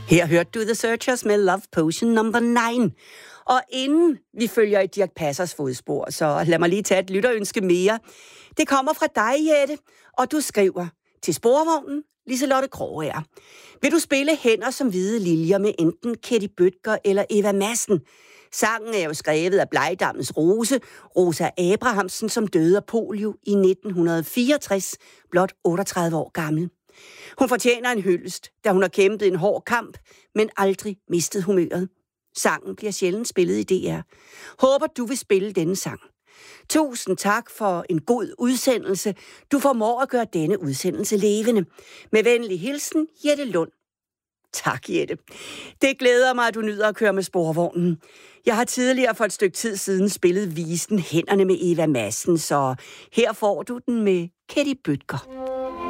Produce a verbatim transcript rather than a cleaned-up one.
Her hørte du The Searchers med Love Potion number nine. Og inden vi følger i Dirch Passers fodspor, så lad mig lige tage et lytterønske mere. Det kommer fra dig, Jette, og du skriver til Sporvognen, Liselotte Krogager. Vil du spille Hænder som hvide liljer med enten Ketty Bødker eller Eva Madsen? Sangen er jo skrevet af Blegdammens Rose, Rosa Abrahamsen, som døde af polio i nitten fireogtres, blot otteogtredive år gammel. Hun fortjener en hyldest, da hun har kæmpet en hård kamp, men aldrig mistet humøret. Sangen bliver sjældent spillet i D R. Håber, du vil spille denne sang. Tusind tak for en god udsendelse. Du formår at gøre denne udsendelse levende. Med venlig hilsen, Jette Lund. Tak, Jette. Det glæder mig, at du nyder at køre med Sporvognen. Jeg har tidligere for et stykke tid siden spillet visen Hænderne med Eva Madsen, så her får du den med Ketty Bødker.